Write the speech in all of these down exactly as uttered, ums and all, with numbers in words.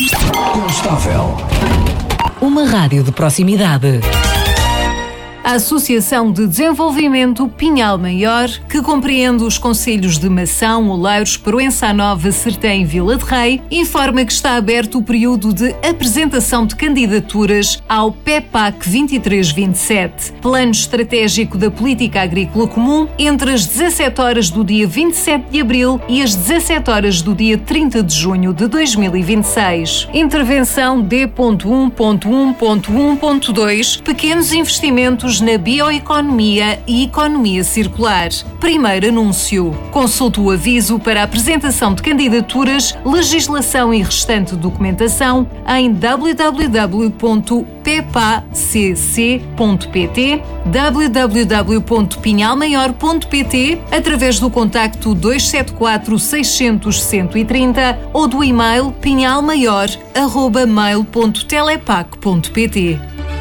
Constável. Uma rádio de proximidade. A Associação de Desenvolvimento Pinhal Maior, que compreende os concelhos de Mação, Oleiros, Proença Nova, Sertém e Vila de Rei, informa que está aberto o período de apresentação de candidaturas ao P E P A C vinte e três vinte e sete, Plano Estratégico da Política Agrícola Comum, entre as dezassete horas do dia vinte e sete de abril e as dezassete horas do dia trinta de junho de dois mil e vinte e seis. Intervenção D um ponto um ponto um ponto dois, pequenos investimentos na bioeconomia e economia circular. Primeiro anúncio. Consulte o aviso para a apresentação de candidaturas, legislação e restante documentação em w w w ponto p e p a c c ponto p t, w w w ponto pinhal maior ponto p t, através do contacto dois sete quatro, seiscentos, cento e trinta ou do e-mail pinhalmaior arroba mail ponto telepac ponto p t.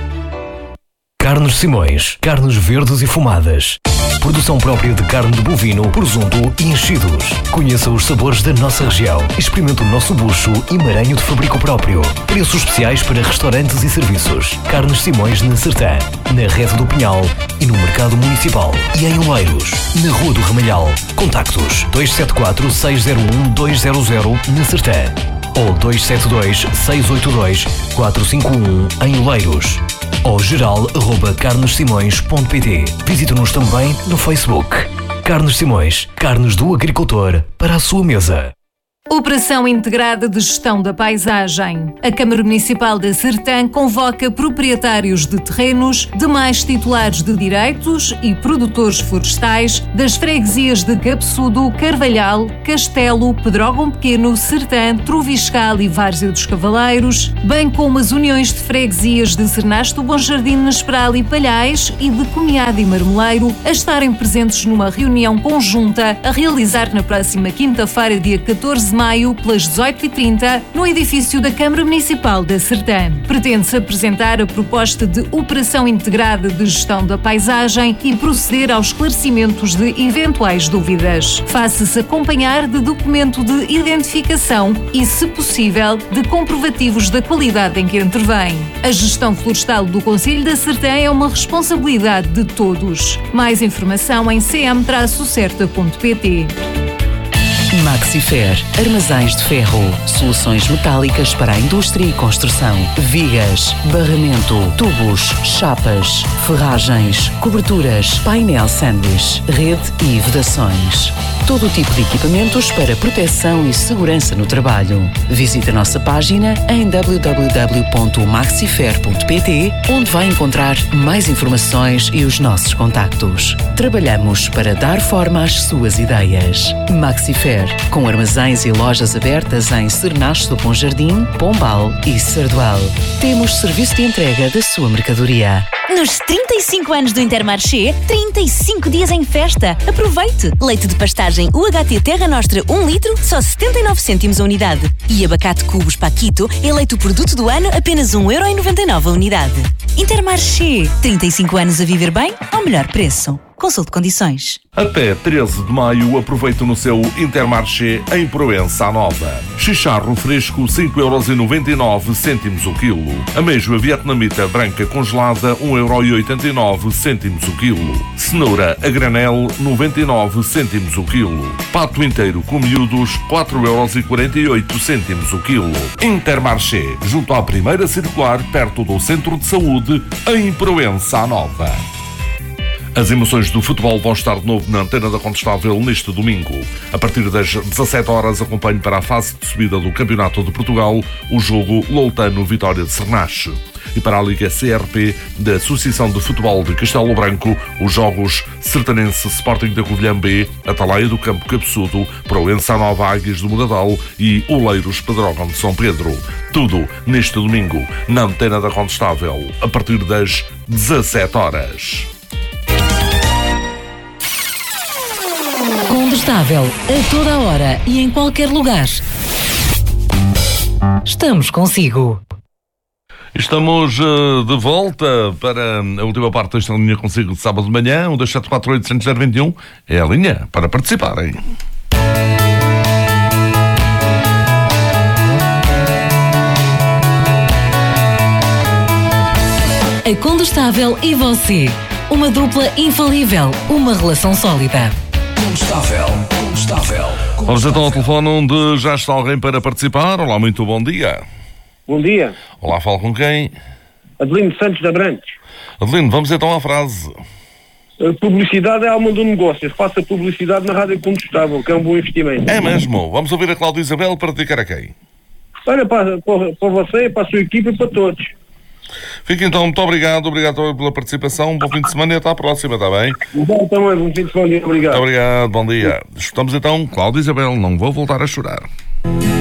Carnes Simões, carnes verdes e fumadas. Produção própria de carne de bovino, presunto e enchidos. Conheça os sabores da nossa região. Experimente o nosso bucho e maranho de fabrico próprio. Preços especiais para restaurantes e serviços. Carnes Simões na Sertã, na Rede do Pinhal e no Mercado Municipal. E em Oleiros, na Rua do Ramalhal. Contactos dois sete quatro, seis zero um, dois zero zero na Sertã ou dois sete dois, seis oito dois, quatro cinco um em Oleiros. Ou geral arroba carnes simões ponto p t. Visite-nos também no Facebook. Carnes Simões, carnes do agricultor para a sua mesa. Operação Integrada de Gestão da Paisagem. A Câmara Municipal da Sertã convoca proprietários de terrenos, demais titulares de direitos e produtores florestais das freguesias de Cabeçudo, Carvalhal, Castelo, Pedrógão Pequeno, Sertã, Troviscal e Várzea dos Cavaleiros, bem como as uniões de freguesias de Cernasto, Bom Jardim, Nesperal e Palhais e de Comiado e Marmeleiro a estarem presentes numa reunião conjunta a realizar na próxima quinta-feira, dia catorze de maio, pelas dezoito e trinta, no edifício da Câmara Municipal da Sertã. Pretende-se apresentar a proposta de Operação Integrada de Gestão da Paisagem e proceder aos esclarecimentos de eventuais dúvidas. Faça-se acompanhar de documento de identificação e, se possível, de comprovativos da qualidade em que intervém. A gestão florestal do Concelho da Sertã é uma responsabilidade de todos. Mais informação em c m certa ponto p t. Maxifer, armazéns de ferro, soluções metálicas para a indústria e construção, vigas, barramento, tubos, chapas, ferragens, coberturas, painel sanduíche, rede e vedações. Todo o tipo de equipamentos para proteção e segurança no trabalho. Visite a nossa página em w w w ponto maxifer ponto p t, onde vai encontrar mais informações e os nossos contactos. Trabalhamos para dar forma às suas ideias. Maxifer, com armazéns e lojas abertas em Cernasto, Bom Jardim, Pombal e Sardual. Temos serviço de entrega da sua mercadoria. Nos trinta e cinco anos do Intermarché, trinta e cinco dias em festa. Aproveite! Leite de pastagem U H T Terra Nostra um litro, só setenta e nove cêntimos a unidade. E abacate Cubos Paquito, eleito o produto do ano, apenas um euro e noventa e nove a unidade. Intermarché, trinta e cinco anos a viver bem ao melhor preço. Consulte condições. Até treze de maio, aproveite no seu Intermarché em Proença Nova. Chicharro fresco, cinco euros e noventa e nove cêntimos o quilo. Ameijoa vietnamita branca congelada, um euro e oitenta e nove cêntimos o quilo. Cenoura a granel, noventa e nove cêntimos o quilo. Pato inteiro com miúdos, quatro euros e quarenta e oito cêntimos o quilo. Intermarché, junto à primeira circular, perto do Centro de Saúde, em Proença Nova. As emoções do futebol vão estar de novo na antena da Contestável neste domingo. A partir das dezassete horas, acompanhe para a fase de subida do Campeonato de Portugal o jogo Loutano-Vitória de Cernache. E para a Liga C R P da Associação de Futebol de Castelo Branco, os jogos Sertanense Sporting da Covilhã B, Atalaia do Campo Cabeçudo, Proença Nova Águias do Muradal e Oleiros Pedrógão de São Pedro. Tudo neste domingo na antena da Contestável, a partir das dezassete horas. Contestável, a toda a hora e em qualquer lugar. Estamos consigo. Estamos uh, de volta para a última parte desta linha consigo de sábado de manhã. Um dois sete quatro oito zero zero dois um é a linha para participarem. a Condustável e você. Uma dupla infalível, uma relação sólida. Condustável, Condustável. Vamos então ao telefone onde já está alguém para participar. Olá, muito bom dia. Bom dia. Olá, falo com quem? Adelino Santos de Abrantes. Adelino, vamos então à frase. A publicidade é a alma do negócio. Faça publicidade na Rádio Condustável, que é um bom investimento. É mesmo. Vamos ouvir a Cláudia Isabel para dedicar a quem? Olha, para, para, para você, para a sua equipa e para todos. Fique então, muito obrigado. Obrigado pela participação. Um bom fim de semana e até à próxima, está bem? Bom, também, bom fim de semana. Obrigado. Muito obrigado, bom dia. Escutamos então Cláudia Isabel, não vou voltar a chorar.